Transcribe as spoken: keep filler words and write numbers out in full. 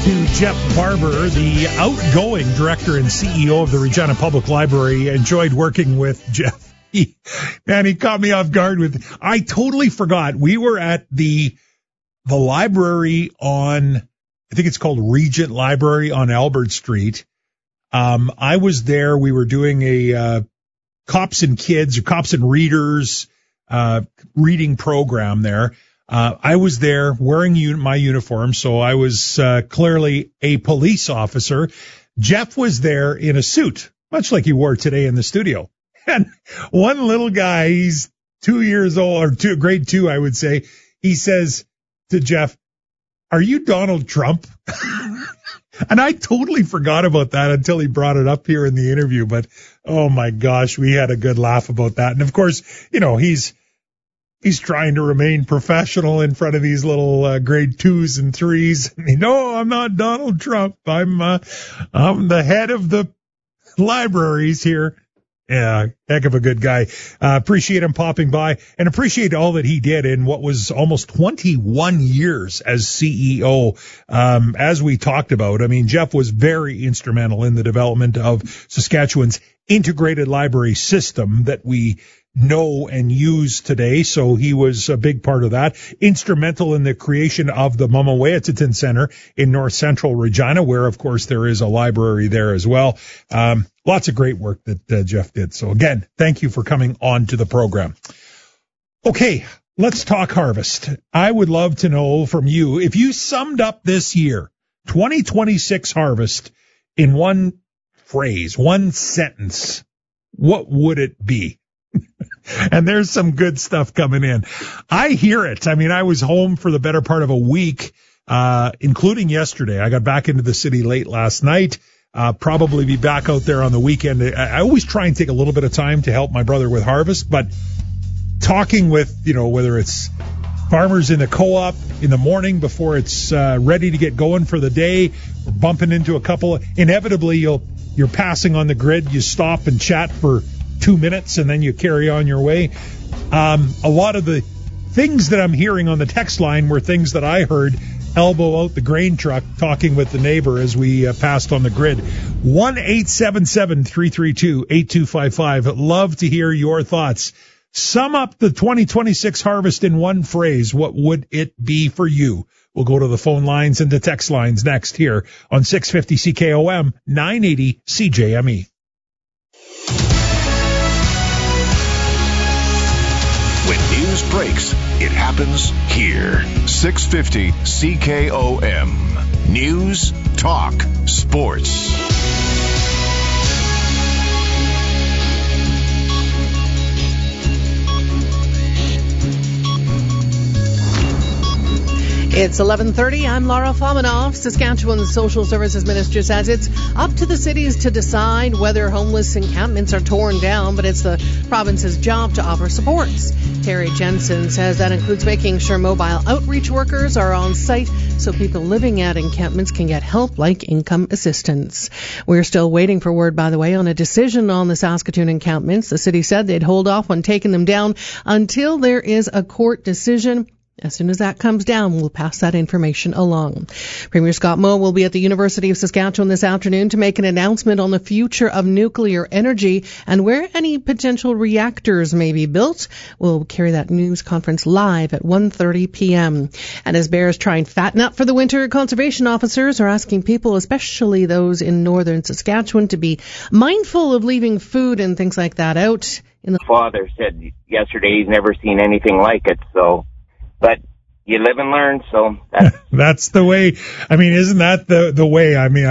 to Jeff Barber, the outgoing director and C E O of the Regina Public Library. Enjoyed working with Jeff. He, man, he caught me off guard with, I totally forgot. We were at the, the library on, I think it's called Regent Library on Albert Street. Um, I was there. We were doing a, uh, cops and kids, or cops and readers, uh, reading program there. Uh, I was there wearing un- my uniform, so I was uh, clearly a police officer. Jeff was there in a suit, much like you wore today in the studio. And one little guy, he's two years old, or two, grade two, I would say, he says to Jeff, "Are you Donald Trump?" And I totally forgot about that until he brought it up here in the interview. But, oh, my gosh, we had a good laugh about that. And, of course, you know, he's He's trying to remain professional in front of these little uh, grade twos and threes. No, I'm not Donald Trump. I'm uh, I'm the head of the libraries here. Yeah, heck of a good guy. Uh, appreciate him popping by and appreciate all that he did in what was almost twenty-one years as C E O. Um, as we talked about, I mean, Jeff was very instrumental in the development of Saskatchewan's integrated library system that we know and use today. So he was a big part of that. Instrumental in the creation of the Mama Wahyechitin Center in North Central Regina, where, of course, there is a library there as well. Um, lots of great work that uh, Jeff did. So, again, thank you for coming on to the program. Okay, let's talk harvest. I would love to know from you, if you summed up this year, twenty twenty-six harvest, in one phrase, one sentence, what would it be? And there's some good stuff coming in. I hear it. I mean, I was home for the better part of a week, uh, including yesterday. I got back into the city late last night. Uh, probably be back out there on the weekend. I, I always try and take a little bit of time to help my brother with harvest, but talking with, you know, whether it's farmers in the co-op in the morning before it's uh, ready to get going for the day, or bumping into a couple, inevitably you'll, you're passing on the grid. You stop and chat for two minutes and then you carry on your way. Um, a lot of the things that I'm hearing on the text line were things that I heard elbow out the grain truck talking with the neighbor as we uh, passed on the grid. one eight seven seven, three three two, eight two five five. Love to hear your thoughts. Sum up the twenty twenty-six harvest in one phrase. What would it be for you? We'll go to the phone lines and the text lines next here on six fifty C K O M, nine eighty C J M E. When news breaks, it happens here. six fifty C K O M. News, talk, sports. It's eleven thirty. I'm Laura Fominoff. Saskatchewan's Social Services Minister says it's up to the cities to decide whether homeless encampments are torn down, but it's the province's job to offer supports. Terry Jensen says that includes making sure mobile outreach workers are on site so people living at encampments can get help like income assistance. We're still waiting for word, by the way, on a decision on the Saskatoon encampments. The city said they'd hold off on taking them down until there is a court decision. As soon as that comes down, we'll pass that information along. Premier Scott Moe will be at the University of Saskatchewan this afternoon to make an announcement on the future of nuclear energy and where any potential reactors may be built. We'll carry that news conference live at one thirty p.m. And as bears try and fatten up for the winter, conservation officers are asking people, especially those in northern Saskatchewan, to be mindful of leaving food and things like that out. In the father said yesterday he's never seen anything like it, so... But you live and learn, so that's... that's the way. I mean, isn't that the, the way? I mean,